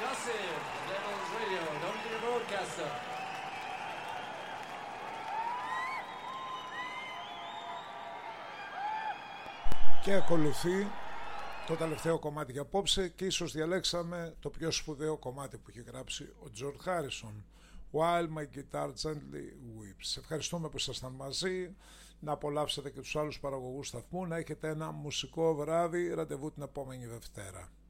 Gossip, Devil's Radio, don't be a broadcaster. Και ακολουθεί το τελευταίο κομμάτι για απόψε και ίσως διαλέξαμε το πιο σπουδαίο κομμάτι που έχει γράψει ο Τζορτ Χάρισον, While My Guitar Gently Weeps. Ευχαριστούμε που ήσασταν μαζί, να απολαύσετε και τους άλλους παραγωγούς σταθμού, να έχετε ένα μουσικό βράδυ, ραντεβού την επόμενη Δευτέρα.